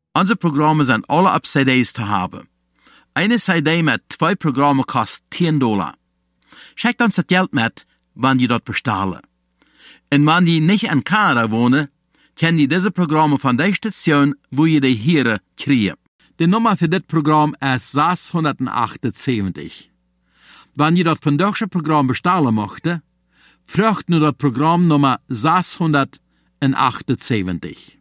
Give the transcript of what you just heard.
Unsere Programme sind alle auf CDs zu haben. Eine CD mit 2 Programmen kostet $10. Schickt uns das Geld mit, wenn ihr dort bestellen. Und wenn ihr nicht in Kanada wohnen, können ihr diese Programme von der Station, wo ihr die hier kriegen. Die Nummer für das Programm ist 678. Wenn ihr das von deutschen Programm bestellen möchtet, fragt nur das Programm Nummer 678.